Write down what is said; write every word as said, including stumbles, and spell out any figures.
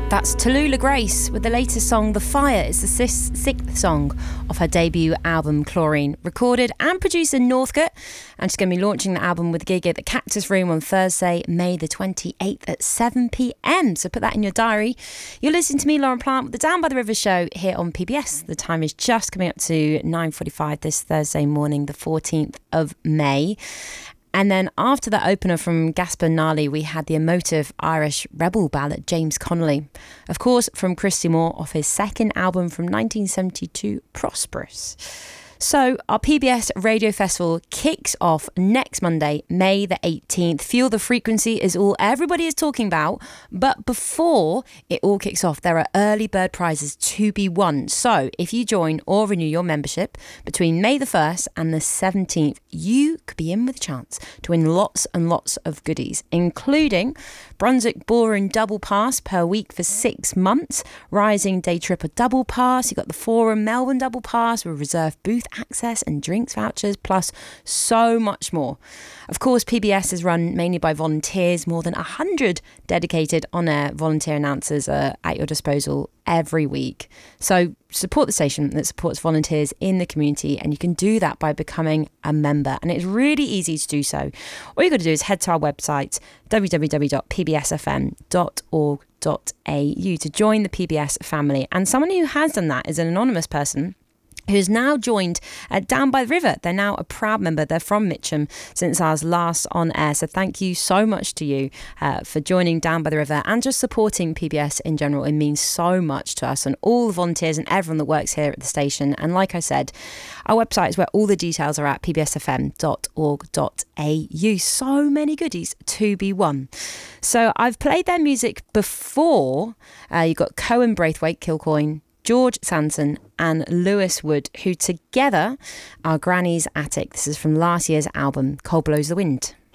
That's Tallulah Grace with the latest song, The Fire. It's the sixth, sixth song of her debut album, Chlorine, recorded and produced in Northcote. And she's going to be launching the album with a gig at the Cactus Room on Thursday, May the twenty-eighth at seven p m. So put that in your diary. You're listening to me, Lauren Plant, with the Down by the River show here on P B S. The time is just coming up to nine forty-five this Thursday morning, the fourteenth of May. And then after that opener from Gaspar Notley, we had the emotive Irish rebel ballad James Connolly. Of course, from Christy Moore off his second album from nineteen seventy-two, Prosperous. So our P B S Radio Festival kicks off next Monday, May the eighteenth. Feel the Frequency is all everybody is talking about. But before it all kicks off, there are early bird prizes to be won. So if you join or renew your membership between May the first and the seventeenth, you could be in with a chance to win lots and lots of goodies, including Brunswick Ballroom Double Pass per week for six months, Rising Day Tripper Double Pass, you've got the Forum Melbourne Double Pass with reserved booth access and drinks vouchers, plus so much more. Of course, P B S is run mainly by volunteers. More than one hundred dedicated on-air volunteer announcers are at your disposal every week. So support the station that supports volunteers in the community, and you can do that by becoming a member. And it's really easy to do so. All you've got to do is head to our website, w w w dot p b s f m dot org dot a u, to join the P B S family. And someone who has done that is an anonymous person who's now joined uh, Down by the River. They're now a proud member. They're from Mitcham since I was last on air. So thank you so much to you uh, for joining Down by the River and just supporting P B S in general. It means so much to us and all the volunteers and everyone that works here at the station. And like I said, our website is where all the details are at, p b s f m dot org dot a u. So many goodies to be won. So I've played their music before. Uh, you've got Cohen Braithwaite Kilcoyne, George Sanson and Lewis Wood, who together are Granny's Attic. This is from last year's album, Cold Blows the Wind.